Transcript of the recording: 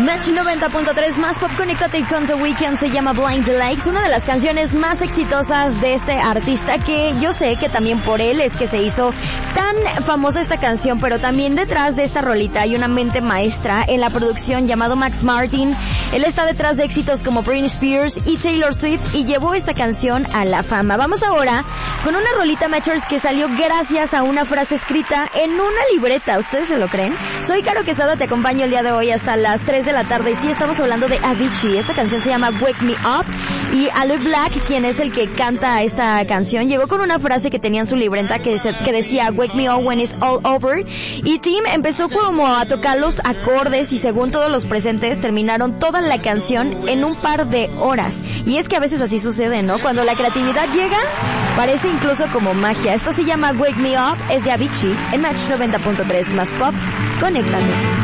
Match 90.3 más pop, conéctate con The Weeknd, se llama Blind Likes, una de las canciones más exitosas de este artista, que yo sé que también por él es que se hizo tan famosa esta canción, pero también detrás de esta rolita hay una mente maestra en la producción llamado Max Martin. Él está detrás de éxitos como Britney Spears y Taylor Swift y llevó esta canción a la fama. Vamos ahora con una rolita, Matchers, que salió gracias a una frase escrita en una libreta. ¿Ustedes se lo creen? Soy Caro Quesada, te acompaño el día de hoy hasta las 3 de la tarde y sí, estamos hablando de Avicii. Esta canción se llama Wake Me Up y Aloe Black, quien es el que canta esta canción, llegó con una frase que tenía en su libreta que decía Wake Me Up When It's All Over, y Tim empezó como a tocar los acordes y según todos los presentes terminaron toda la canción en un par de horas. Y es que a veces así sucede, ¿no? Cuando la creatividad llega, parece incluso como magia. Esto se llama Wake Me Up, es de Avicii en Match 90.3 más pop. Conéctate.